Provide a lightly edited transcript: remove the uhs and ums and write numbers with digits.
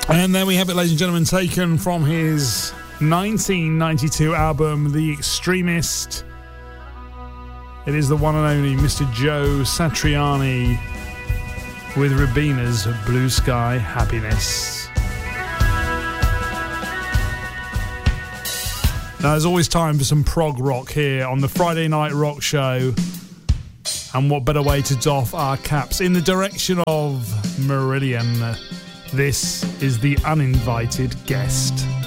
And there we have it, ladies and gentlemen, taken from his 1992 album, The Extremist. It is the one and only Mr. Joe Satriani with Ribina's Blue Sky Happiness. Now, there's always time for some prog rock here on the Friday Night Rock Show. And what better way to doff our caps in the direction of Meridian. This is The Uninvited Guest.